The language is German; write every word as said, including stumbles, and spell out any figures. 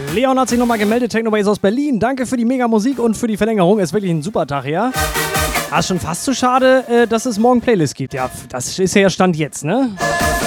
Leon hat sich nochmal gemeldet, Technobase aus Berlin. Danke für die Mega-Musik und für die Verlängerung. Ist wirklich ein super Tag, ja? Ah, ist schon fast zu schade, äh, dass es morgen Playlist gibt. Ja, das ist ja Stand jetzt, ne?